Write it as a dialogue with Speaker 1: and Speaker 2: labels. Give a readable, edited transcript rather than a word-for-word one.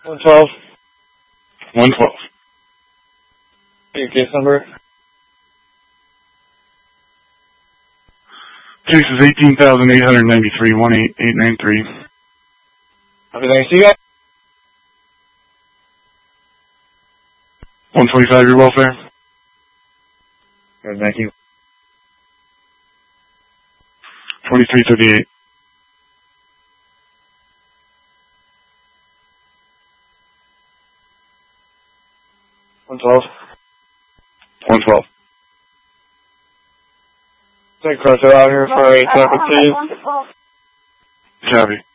Speaker 1: 112.
Speaker 2: 112.
Speaker 1: Your case number?
Speaker 2: Case is 18,893, 18893.
Speaker 1: Okay, thanks. See you guys.
Speaker 2: 125, your welfare.
Speaker 1: Good, thank you.
Speaker 2: 2338.
Speaker 1: $112.
Speaker 2: 112.
Speaker 1: Take Crosser out here for a separate, please.
Speaker 2: Copy.